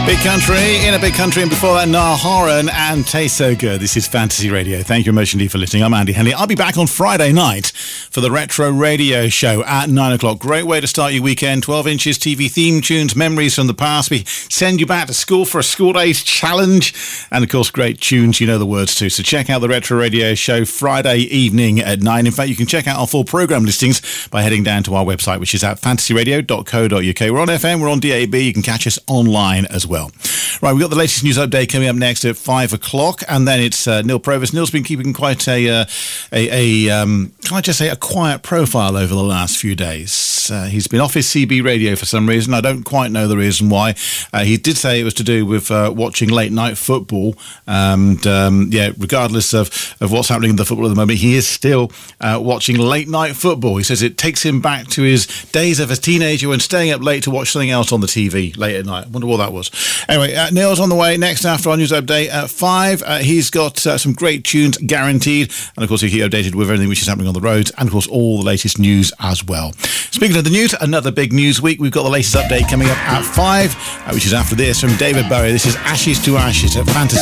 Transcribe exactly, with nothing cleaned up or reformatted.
Big Country, in a Big Country, and before that, Niall Horan and Taste So Good. This is Fantasy Radio. Thank you emotionally for listening. I'm Andy Henley. I'll be back on Friday night for the Retro Radio Show at nine o'clock. Great way to start your weekend. twelve inches, T V theme tunes, memories from the past. We send you back to school for a school days challenge. And, of course, great tunes. You know the words too. So check out the Retro Radio Show Friday evening at nine. In fact, you can check out our full programme listings by heading down to our website, which is at fantasy radio dot co dot uk. We're on F M, we're on D A B. You can catch us online as well. Right, we've got the latest news update coming up next at five o'clock, and then it's uh, Neil Provis. Neil's been keeping quite a, uh, a, a um, can I just say, a quiet profile over the last few days. Uh, he's been off his C B radio for some reason. I don't quite know the reason why. Uh, he did say it was to do with uh, watching late night football, and um, yeah, regardless of, of what's happening in the football at the moment, he is still uh, watching late night football. He says it takes him back to his days of a teenager when staying up late to watch something else on the T V late at night. I wonder what that was. Anyway, uh, Neil's on the way next after our news update at five. Uh, he's got uh, some great tunes guaranteed, and of course he'll keep updated with everything which is happening on the roads, and of course all the latest news as well. Speaking of the news, another big news week. We've got the latest update coming up at five, uh, which is after this from David Bowie. This is Ashes to Ashes at Fantasy.